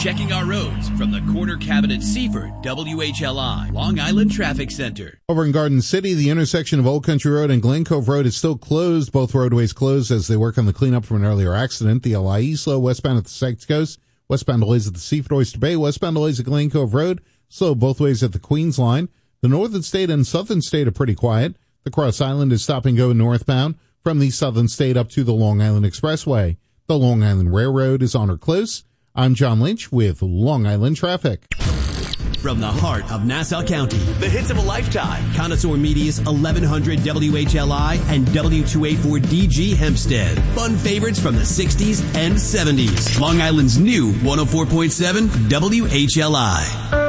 checking our roads from the Corner Cabinet Seaford WHLI Long Island Traffic Center. Over in Garden City, the intersection of Old Country Road and Glen Cove Road is still closed. Both roadways closed as they work on the cleanup from an earlier accident. The LIE slow westbound at the Sykes Coast, westbound delays at the Seaford Oyster Bay, westbound delays at Glen Cove Road, slow both ways at the Queens line. The Northern State and Southern State are pretty quiet. The Cross Island is stop and go northbound from the Southern State up to the Long Island Expressway. The Long Island Railroad is on or close. I'm John Lynch with Long Island Traffic. From the heart of Nassau County, the hits of a lifetime. Connoisseur Media's 1100 WHLI and W284DG Hempstead. Fun favorites from the 60s and 70s. Long Island's new 104.7 WHLI.